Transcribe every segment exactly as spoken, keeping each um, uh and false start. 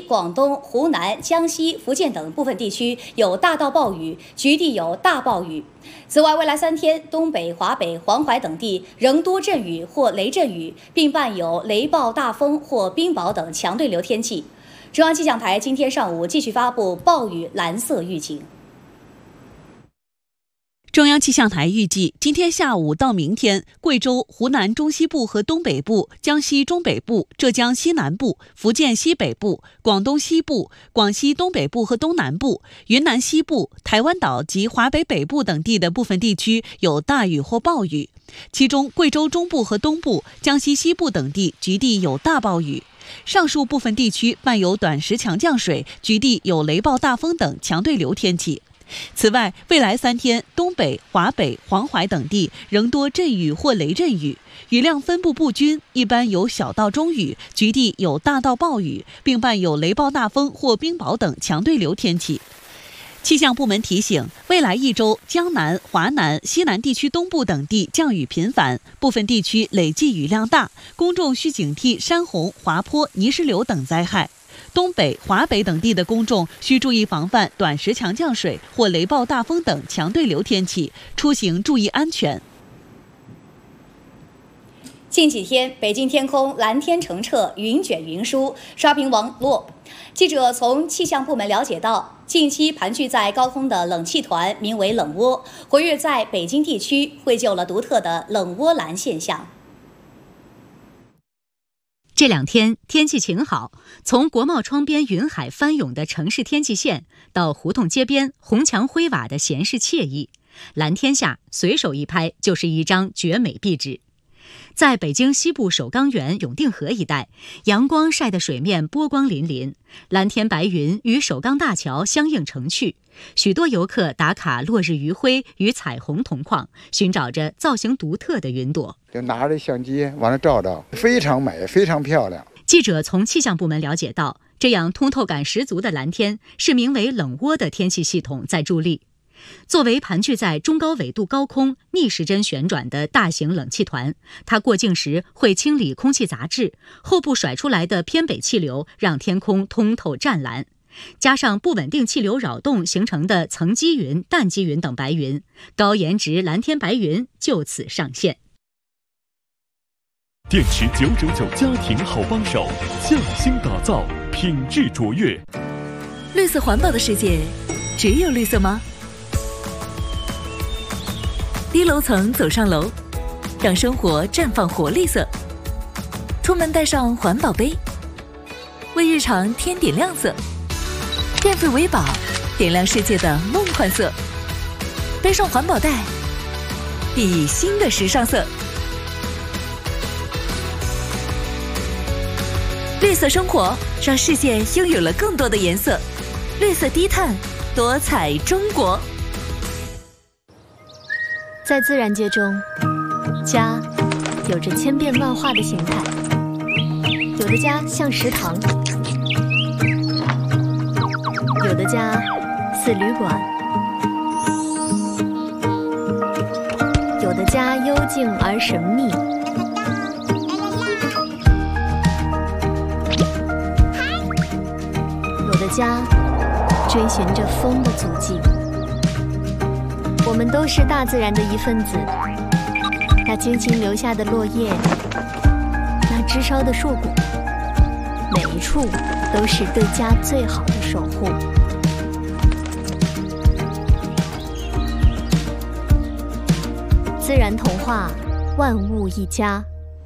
广东、湖南、江西、福建等部分地区有大到暴雨，局地有大暴雨。此外，未来三天，东北、华北、黄淮等地仍多阵雨或雷阵雨，并伴有雷暴大风或冰雹等强对流天气。中央气象台今天上午继续发布暴雨蓝色预警。 中央气象台预计，今天下午到明天，贵州、湖南中西部和东北部、江西中北部、浙江西南部、福建西北部、广东西部、广西东北部和东南部、云南西部、台湾岛及华北北部等地的部分地区有大雨或暴雨，其中贵州中部和东部、江西西部等地局地有大暴雨。上述部分地区伴有短时强降水，局地有雷暴大风等强对流天气。此外，未来三天，东北、华北、黄淮等地仍多阵雨或雷阵雨，雨量分布不均，一般有小到中雨，局地有大到暴雨，并伴有雷暴大风或冰雹等强对流天气。气象部门提醒，未来一周，江南、华南、西南地区东部等地降雨频繁，部分地区累计雨量大，公众需警惕山洪、滑坡、泥石流等灾害。东北、华北等地的公众需注意防范短时强降水或雷暴大风等强对流天气，出行注意安全。 近几天，北京天空蓝天澄澈，云卷云舒，刷屏网络。记者从气象部门了解到，近期盘踞在高空的冷气团名为冷涡，活跃在北京地区，绘就了独特的冷涡蓝现象。 这两天天气晴好，从国贸窗边云海翻涌的城市天际线，到胡同街边红墙灰瓦的闲适惬意，蓝天下随手一拍就是一张绝美壁纸。在北京西部首钢园永定河一带，阳光晒得水面波光粼粼，蓝天白云与首钢大桥相映成趣。许多游客打卡落日余晖与彩虹同框，寻找着造型独特的云朵。 就拿着相机往那照照，非常美，非常漂亮。 记者从气象部门了解到，这样通透感十足的蓝天是名为冷涡的天气系统在助力。作为盘踞在中高纬度高空逆时针旋转的大型冷气团，它过境时会清理空气杂质，后部甩出来的偏北气流让天空通透湛蓝，加上不稳定气流扰动形成的层积云、淡积云等白云，高颜值蓝天白云就此上线。 电池九九九家庭好帮手，匠心打造，品质卓越。 绿色环保的世界，只有绿色吗？低楼层走上楼，让生活绽放活力色。出门带上环保杯，为日常添点亮色。电费为宝，点亮世界的梦幻色。背上环保袋，熠熠新的时尚色。绿色生活，让世界拥有了更多的颜色。绿色低碳，多彩中国。 在自然界中，家有着千变万化的形态，有的家像食堂，有的家似旅馆，有的家幽静而神秘，有的家追寻着风的足迹。我们都是大自然的一份子，那精心留下的落叶，那枝梢的硕果，每一处都是对家最好的守护。自然童话，万物一家。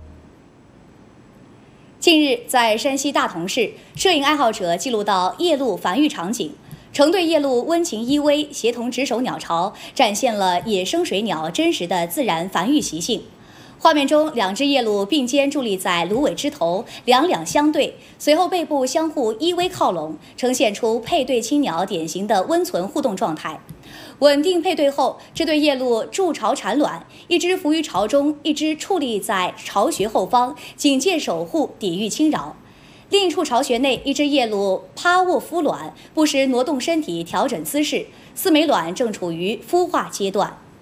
近日，在山西大同市，摄影爱好者记录到夜鹭繁育场景。成对夜鹭温情依偎，协同值守鸟巢，展现了野生水鸟真实的自然繁育习性。画面中，两只夜鹭并肩伫立在芦苇枝头，两两相对，随后背部相互依偎靠拢，呈现出配对亲鸟典型的温存互动状态。稳定配对后，这对夜鹭筑巢产卵，一只伏于巢中，一只矗立在巢穴后方，警戒守护，抵御侵扰。另一处巢穴内，一只夜鹭趴卧孵卵，不时挪动身体调整姿势，四枚卵正处于孵化阶段。